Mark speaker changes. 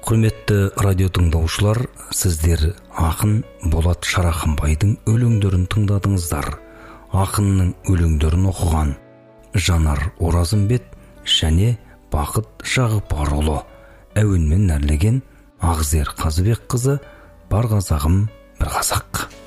Speaker 1: Құрметті радио тыңдаушылар, сіздер ақын Болат Шарахымбайдың өлеңдерін тыңдадыңыздар. Ақынның өлеңдерін оқыған Жанар Оразымбет және Бақыт Жағыпарұлы, әуенмен әрлеген Ақзер Қазыбек қызы, бар қазағым бір қазақ.